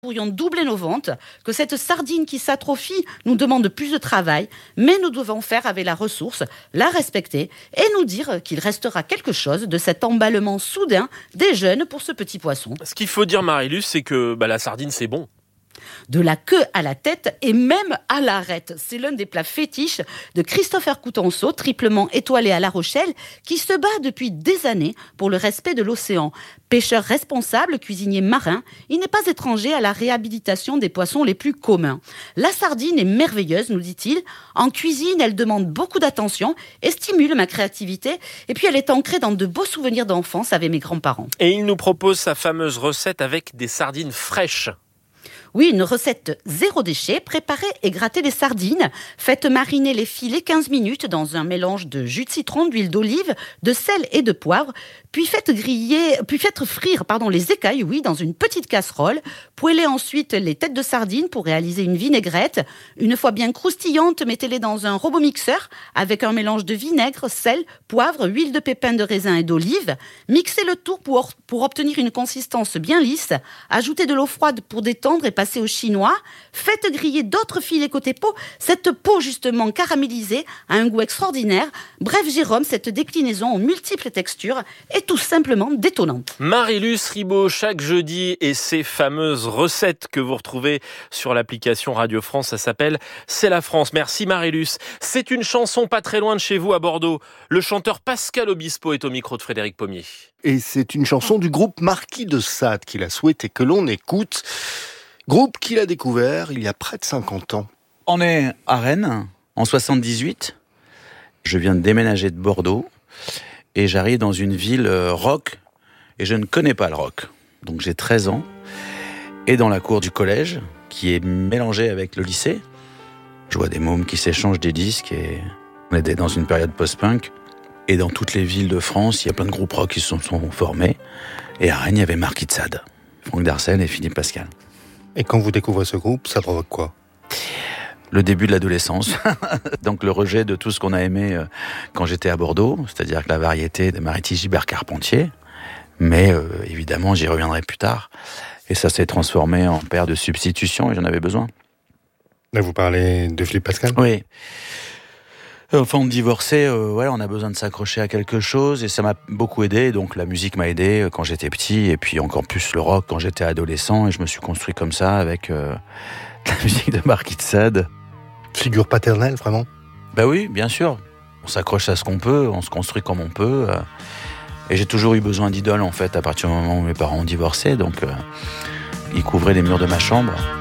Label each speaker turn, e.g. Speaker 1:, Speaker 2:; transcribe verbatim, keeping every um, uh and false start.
Speaker 1: pourrions doubler nos ventes, que cette sardine qui s'atrophie nous demande plus de travail, mais nous devons faire avec la ressource, la respecter et nous dire qu'il restera quelque chose de cet emballement soudain des jeunes pour ce petit poisson.
Speaker 2: Ce qu'il faut dire, Marie-Luce, c'est que bah, la sardine, c'est bon.
Speaker 1: De la queue à la tête et même à l'arête. C'est l'un des plats fétiches de Christopher Coutenceau, triplement étoilé à La Rochelle, qui se bat depuis des années pour le respect de l'océan. Pêcheur responsable, cuisinier marin, il n'est pas étranger à la réhabilitation des poissons les plus communs. La sardine est merveilleuse, nous dit-il. En cuisine, elle demande beaucoup d'attention et stimule ma créativité. Et puis elle est ancrée dans de beaux souvenirs d'enfance avec mes grands-parents.
Speaker 2: Et il nous propose sa fameuse recette avec des sardines fraîches.
Speaker 1: Oui, une recette zéro déchet, préparer et gratter les sardines. Faites mariner les filets quinze minutes dans un mélange de jus de citron, d'huile d'olive, de sel et de poivre. Puis faites griller, puis faites frire, pardon, les écailles, oui, dans une petite casserole. Poêlez ensuite les têtes de sardines pour réaliser une vinaigrette. Une fois bien croustillantes, mettez-les dans un robot mixeur avec un mélange de vinaigre, sel, poivre, huile de pépins de raisin et d'olive. Mixez le tout pour, pour obtenir une consistance bien lisse. Ajoutez de l'eau froide pour détendre et passer au chinois. Faites griller d'autres filets côté peau. Cette peau justement caramélisée a un goût extraordinaire. Bref, Jérôme, cette déclinaison aux multiples textures est tout simplement détonnante.
Speaker 2: Marie-Luce Ribaud, chaque jeudi, et ses fameuses recettes que vous retrouvez sur l'application Radio France, ça s'appelle C'est la France. Merci Marie-Luce. C'est une chanson pas très loin de chez vous à Bordeaux. Le chanteur Pascal Obispo est au micro de Frédéric Pommier.
Speaker 3: Et c'est une chanson du groupe Marquis de Sade qu'il a souhaité que l'on écoute. Groupe qu'il a découvert il y a près de cinquante ans.
Speaker 4: On est à Rennes, en soixante-dix-huit. Je viens de déménager de Bordeaux et j'arrive dans une ville rock et je ne connais pas le rock. Donc j'ai treize ans et dans la cour du collège, qui est mélangée avec le lycée, je vois des mômes qui s'échangent des disques et on était dans une période post-punk. Et dans toutes les villes de France, il y a plein de groupes rock qui se sont, sont formés. Et à Rennes, il y avait Marquis de Sade, Franck Darcel et Philippe Pascal.
Speaker 3: Et quand vous découvrez ce groupe, ça provoque quoi ?
Speaker 4: Le début de l'adolescence. Donc le rejet de tout ce qu'on a aimé quand j'étais à Bordeaux, c'est-à-dire que la variété de Maritis Gilbert Carpentier. Mais euh, évidemment, j'y reviendrai plus tard. Et ça s'est transformé en paire de substitution et j'en avais besoin.
Speaker 3: Là, vous parlez de Philippe Pascal ?
Speaker 4: Oui. Enfin, on divorçait, euh, ouais, on a besoin de s'accrocher à quelque chose et ça m'a beaucoup aidé. Donc la musique m'a aidé quand j'étais petit et puis encore plus le rock quand j'étais adolescent et je me suis construit comme ça avec euh, la musique de Marquis de Sade.
Speaker 3: Figure paternelle, vraiment ?
Speaker 4: Bah oui, bien sûr. On s'accroche à ce qu'on peut, on se construit comme on peut. Euh, et j'ai toujours eu besoin d'idoles en fait à partir du moment où mes parents ont divorcé. Donc euh, ils couvraient les murs de ma chambre.